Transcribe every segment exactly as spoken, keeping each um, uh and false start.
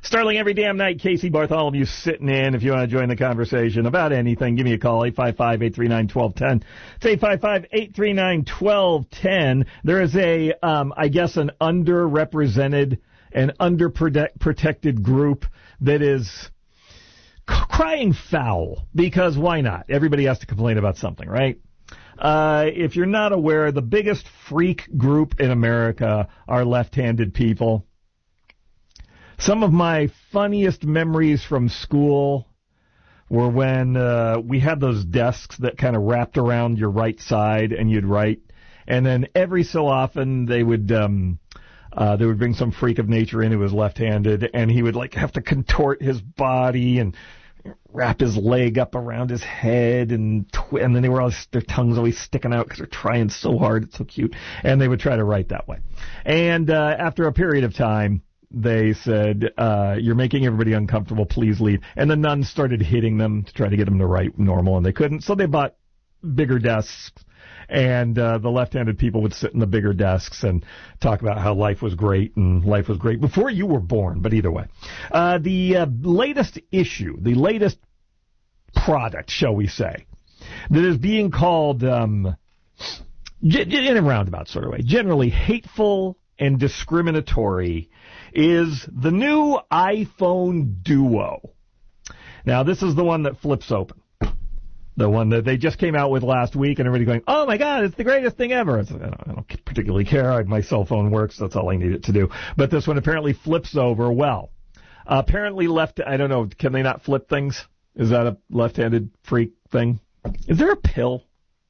Starling every damn night. Casey Bartholomew sitting in. If you want to join the conversation about anything, give me a call, eight five five, eight three nine, one two one zero. It's eight five five, eight three nine, one two one zero. There is a, um, I guess, an underrepresented and underprotected group that is crying foul, because why not? Everybody has to complain about something, right? Uh, if you're not aware, the biggest freak group in America are left-handed people. Some of my funniest memories from school were when uh, we had those desks that kind of wrapped around your right side and you'd write, and then every so often they would um, uh, they would bring some freak of nature in who was left-handed, and he would like have to contort his body and wrap his leg up around his head, and twi- and then they were all, their tongues always sticking out because they're trying so hard. It's so cute, and they would try to write that way. And uh, after a period of time, they said, uh, you're making everybody uncomfortable, please leave. And the nuns started hitting them to try to get them to write normal, and they couldn't. So they bought bigger desks, and uh, the left-handed people would sit in the bigger desks and talk about how life was great, and life was great before you were born. But either way, uh, the uh, latest issue, the latest product, shall we say, that is being called, um, in a roundabout sort of way, generally hateful and discriminatory, is the new iPhone Duo. Now, this is the one that flips open. The one that they just came out with last week, and everybody going, oh, my God, it's the greatest thing ever. It's, I, don't, I don't particularly care. I, my cell phone works. That's all I need it to do. But this one apparently flips over well. Uh, apparently left, I don't know, can they not flip things? Is that a left-handed freak thing? Is there a pill?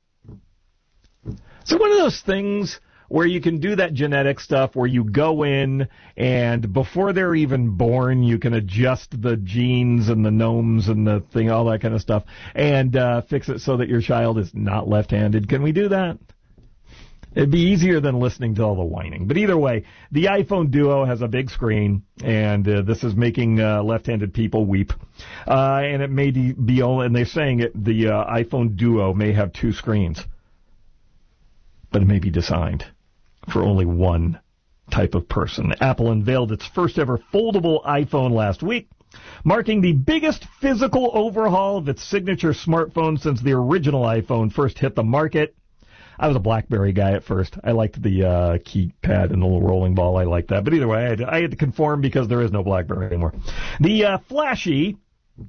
Is it one of those things where you can do that genetic stuff where you go in and before they're even born, you can adjust the genes and the gnomes and the thing, all that kind of stuff, and uh, fix it so that your child is not left-handed? Can we do that? It'd be easier than listening to all the whining. But either way, the iPhone Duo has a big screen, and uh, this is making uh, left-handed people weep. Uh, and it may be only, and they're saying it, the uh, iPhone Duo may have two screens, but it may be designed for only one type of person. Apple unveiled its first ever foldable iPhone last week, marking the biggest physical overhaul of its signature smartphone since the original iPhone first hit the market. I was a BlackBerry guy at first. I liked the uh, keypad and the little rolling ball. I liked that. But either way, I had, to, I had to conform because there is no BlackBerry anymore. The uh, flashy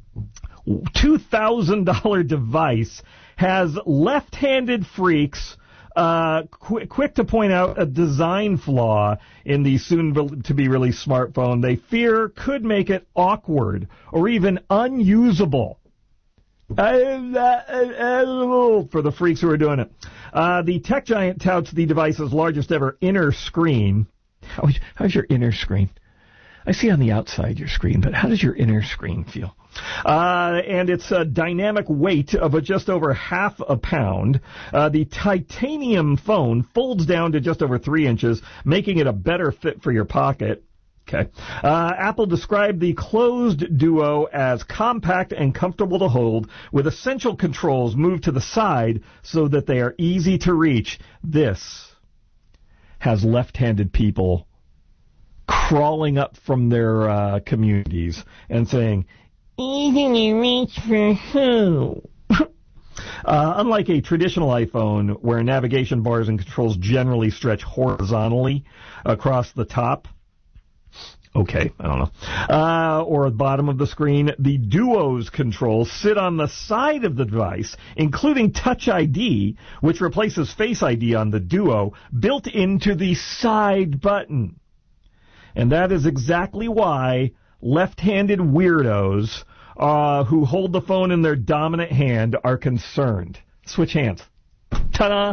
two thousand dollars device has left-handed freaks Uh, qu- quick to point out a design flaw in the soon-to-be-released smartphone they fear could make it awkward or even unusable. Uh, uh, for the freaks who are doing it. Uh, the tech giant touts the device's largest ever inner screen. How is, how's your inner screen? I see on the outside your screen, but how does your inner screen feel? Uh, and its a dynamic weight of just over half a pound. Uh, the titanium phone folds down to just over three inches, making it a better fit for your pocket. Okay. Uh, Apple described the closed Duo as compact and comfortable to hold, with essential controls moved to the side so that they are easy to reach. This has left-handed people crawling up from their uh, communities and saying, easy to reach for who? uh, unlike a traditional iPhone, where navigation bars and controls generally stretch horizontally across the top, okay, I don't know, uh, or the bottom of the screen, the Duo's controls sit on the side of the device, including Touch I D, which replaces Face I D on the Duo, built into the side button. And that is exactly why left-handed weirdos uh, who hold the phone in their dominant hand are concerned. Switch hands. Ta-da!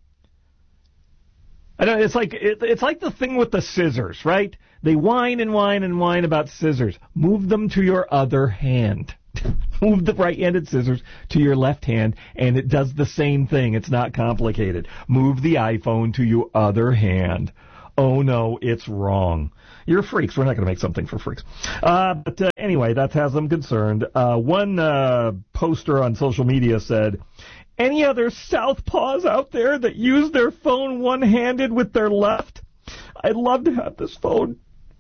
I don't, it's like it, it's like the thing with the scissors, right? They whine and whine and whine about scissors. Move them to your other hand. Move the right-handed scissors to your left hand, and it does the same thing. It's not complicated. Move the iPhone to your other hand. Oh, no, it's wrong. You're freaks. We're not going to make something for freaks. Uh, but uh, anyway, that has them concerned. Uh, one uh, poster on social media said, any other southpaws out there that use their phone one-handed with their left? I'd love to have this phone.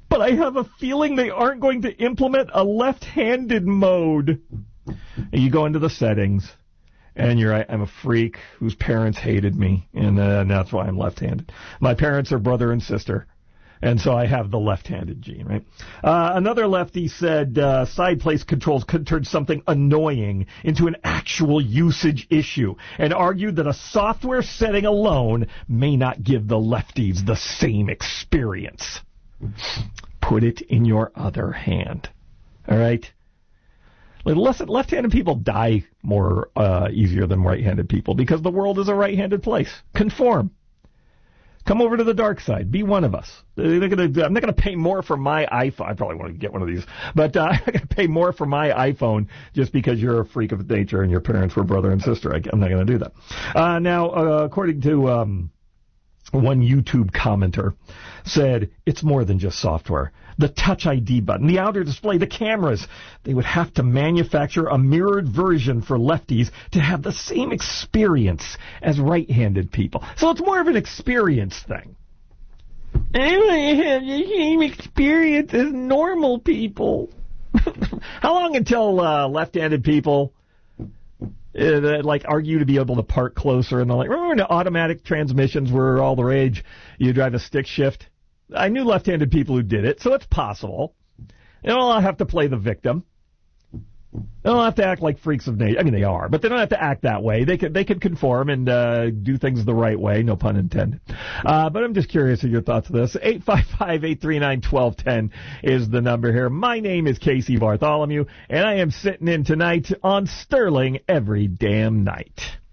but I have a feeling they aren't going to implement a left-handed mode. And you go into the settings, and you're right, I'm a freak whose parents hated me, and, uh, and that's why I'm left-handed. My parents are brother and sister, and so I have the left-handed gene, right? Uh, another lefty said uh, side place controls could turn something annoying into an actual usage issue, and argued that a software setting alone may not give the lefties the same experience. Put it in your other hand. All right? Left-handed people die more uh, easier than right-handed people because the world is a right-handed place. Conform. Come over to the dark side. Be one of us. They're gonna, I'm not going to pay more for my iPhone. I probably want to get one of these. But uh, I'm not going to pay more for my iPhone just because you're a freak of nature and your parents were brother and sister. I, I'm not going to do that. Uh, now, uh, according to um, one YouTube commenter, said it's more than just software. The Touch I D button, the outer display, the cameras. They would have to manufacture a mirrored version for lefties to have the same experience as right-handed people. So it's more of an experience thing. I want to have the same experience as normal people. How long until uh, left-handed people uh, that, like argue to be able to park closer and they're like, remember when the automatic transmissions were all the rage? You drive a stick shift. I knew left-handed people who did it, so it's possible. They don't have to play the victim. They don't have to act like freaks of nature. I mean, they are, but they don't have to act that way. They can they can conform and uh, do things the right way, no pun intended. Uh, but I'm just curious of your thoughts on this. eight five five, eight three nine, one two one zero is the number here. My name is Casey Bartholomew, and I am sitting in tonight on Sterling every damn night.